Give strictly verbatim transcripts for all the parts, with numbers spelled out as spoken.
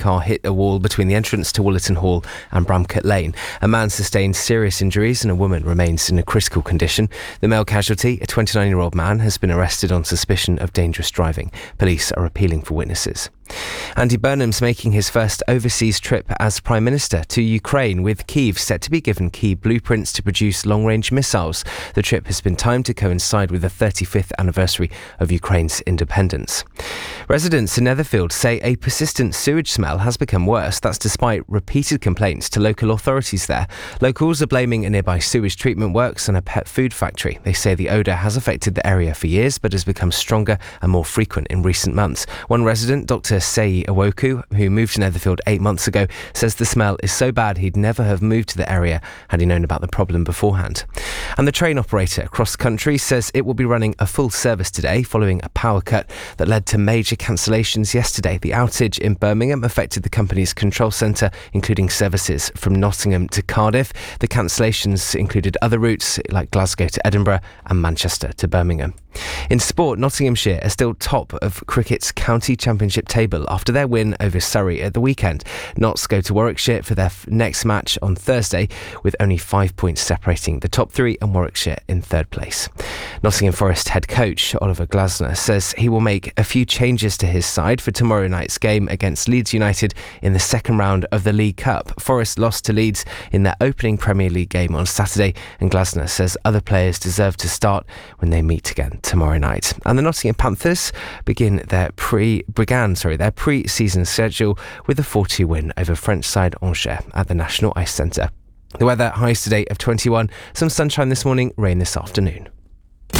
car hit a wall between the entrance to Woollerton Hall and Bramcote Lane. A man sustained serious injuries and a woman remains in a critical condition. The male casualty, a twenty-nine-year-old man, has been arrested on suspicion of dangerous driving. Police are appealing for witnesses. Andy Burnham's making his first overseas trip as Prime Minister to Ukraine, with Kyiv set to be given key blueprints to produce long-range missiles. The trip has been timed to coincide with the thirty-fifth anniversary of Ukraine's independence. Residents in Netherfield say a persistent sewage smell has become worse. That's despite repeated complaints to local authorities there. Locals are blaming a nearby sewage treatment works and a pet food factory. They say the odour has affected the area for years but has become stronger and more frequent in recent months. One resident, Doctor Seyi Awoku, who moved to Netherfield eight months ago, says the smell is so bad he'd never have moved to the area had he known about the problem beforehand. And the train operator across country says it will be running a full service today following a power cut that led to major cancellations yesterday. The outage in Birmingham affected the company's control centre, including services from Nottingham to Cardiff. The cancellations included other routes like Glasgow to Edinburgh and Manchester to Birmingham. In sport, Nottinghamshire are still top of cricket's county championship table after their win over Surrey at the weekend. Notts go to Warwickshire for their f- next match on Thursday, with only five points separating the top three and Warwickshire in third place. Nottingham Forest head coach Oliver Glasner says he will make a few changes to his side for tomorrow night's game against Leeds United in the second round of the League Cup. Forest lost to Leeds in their opening Premier League game on Saturday, and Glasner says other players deserve to start when they meet again tomorrow night. And the Nottingham Panthers begin their pre began sorry their pre-season schedule with a four two win over French side Angers at the National Ice Centre. The weather, highs today of twenty-one, some sunshine this morning, rain this afternoon. The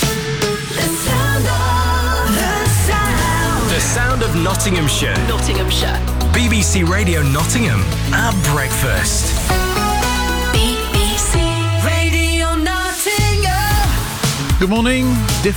sound of, the sound. The sound of Nottinghamshire. Nottinghamshire. B B C Radio Nottingham at breakfast. B B C Radio Nottingham. Good morning. Different